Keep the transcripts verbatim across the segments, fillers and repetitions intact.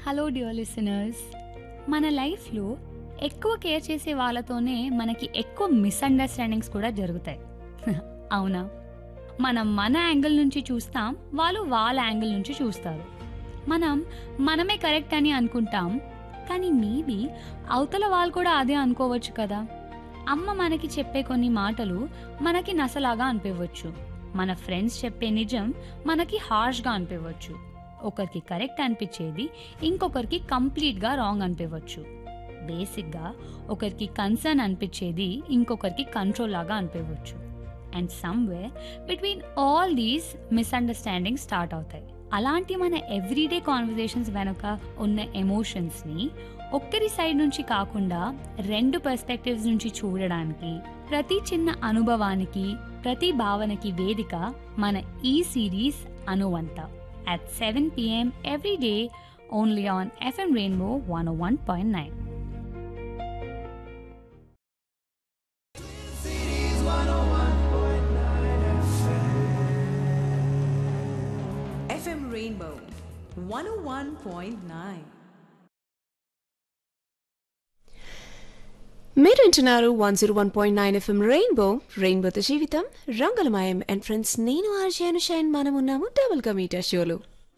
Hello dear listeners. మన లైఫ్లో ఎక్కువ కేర్ చేసే వాళ్ళతోనే మనకి ఎక్కువ మిస్అండర్స్టాండింగ్స్ కూడా జరుగుతాయి. అవునా? మనం మన యాంగిల్ నుంచి చూస్తాం, వాళ్ళు వాళ్ళ యాంగిల్ నుంచి చూస్తారు. మనం మనమే కరెక్ట్ అని అనుకుంటాం, కానీ మేబీ అవతల వాళ్ళు కూడా అదే అనుకోవచ్చు కదా. అమ్మ మనకి చెప్పే కొన్ని మాటలు మనకి నసలాగా అనిపించవచ్చు. మన ఫ్రెండ్స్ చెప్పే నిజం మనకి హార్ష్గా అనిపించవచ్చు. ఒకరికి కరెక్ట్ అనిపించేది ఇంకొకరికి కంప్లీట్గా రాంగ్ అనిపించవచ్చు. బేసిక్గా ఒకరికి కన్సర్న్ అనిపించేది ఇంకొకరికి కంట్రోల్ లాగా అనిపించవచ్చు. And somewhere between all these misunderstanding start అవుతాయి. అలాంటి మన ఎవ్రీడే కాన్వర్జేషన్స్ వెనుక ఉన్న ఎమోషన్స్ని ఒక్కరి సైడ్ నుంచి కాకుండా రెండు పర్స్పెక్టివ్స్ నుంచి చూడడానికి, ప్రతి చిన్న అనుభవానికి, ప్రతి భావనకి వేదిక మన ఈ series అనువంత at seven p m every day only on F M Rainbow one oh one point nine. F M Rainbow one oh one point nine. మీరు వింటున్నారు one zero one point nine FM rainbow రెయిన్బోతో జీవితం రంగులమయం. And friends, నేను RJ అనుషైన్, మనం ఉన్నాము double కమీటా షోలో.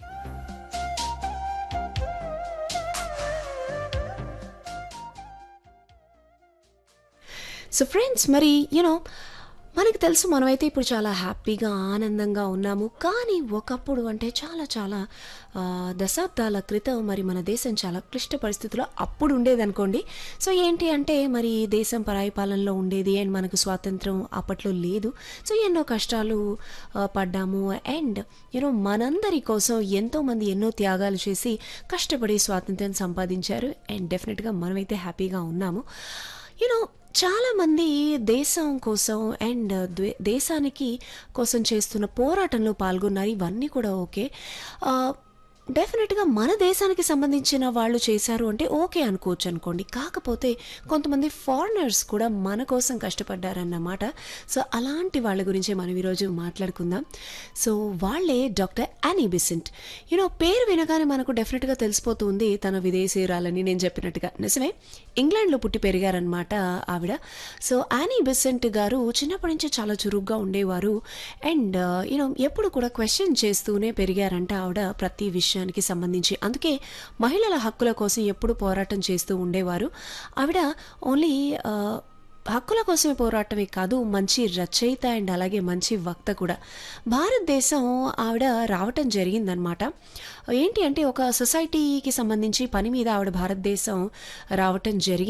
So friends, మరి యూనో మనకు తెలుసు, మనమైతే ఇప్పుడు చాలా హ్యాపీగా ఆనందంగా ఉన్నాము. కానీ ఒకప్పుడు అంటే చాలా చాలా దశాబ్దాల క్రితం మరి మన దేశం చాలా క్లిష్ట పరిస్థితుల్లో అప్పుడు ఉండేది అనుకోండి. సో ఏంటి అంటే మరి దేశం పరాయి పాలనలో ఉండేది అండ్ మనకు స్వాతంత్రం అప్పట్లో లేదు. సో ఎన్నో కష్టాలు పడ్డాము అండ్ యూనో మనందరి కోసం ఎంతోమంది ఎన్నో త్యాగాలు చేసి కష్టపడి స్వాతంత్రం సంపాదించారు. అండ్ డెఫినెట్గా మనమైతే హ్యాపీగా ఉన్నాము. యూనో చాలామంది దేశం కోసం అండ్ దేశానికి కోసం చేస్తున్న పోరాటంలో పాల్గొన్నారు. ఇవన్నీ కూడా ఓకే. డెఫినెట్గా మన దేశానికి సంబంధించిన వాళ్ళు చేశారు అంటే ఓకే అనుకోవచ్చు అనుకోండి. కాకపోతే కొంతమంది ఫారినర్స్ కూడా మన కోసం కష్టపడ్డారన్నమాట. సో అలాంటి వాళ్ళ గురించే మనం ఈరోజు మాట్లాడుకుందాం. సో వాళ్ళే డాక్టర్ యానీ బెసెంట్. యూనో పేరు వినగానే మనకు డెఫినెట్గా తెలిసిపోతుంది తన విదేశీయురాలని. నేను చెప్పినట్టుగా నిజమే, ఇంగ్లాండ్లో పుట్టి పెరిగారనమాట ఆవిడ. సో యానీ బెసెంట్ గారు చిన్నప్పటి నుంచి చాలా చురుగ్గా ఉండేవారు అండ్ యూనో ఎప్పుడు కూడా క్వశ్చన్ చేస్తూనే పెరిగారంట ఆవిడ ప్రతి విషయం సంబంధించి. అందుకే మహిళల హక్కుల కోసం ఎప్పుడు పోరాటం చేస్తూ ఉండేవారు. ఆవిడ ఓన్లీ హక్కుల కోసమే పోరాటమే కాదు, మంచి రచయిత అండ్ అలాగే మంచి వక్త కూడా. భారతదేశం ఆవిడ రావటం జరిగిందనమాట. ఏంటి అంటే ఒక సొసైటీకి సంబంధించి పని మీద ఆవిడ భారతదేశం రావటం జరిగింది.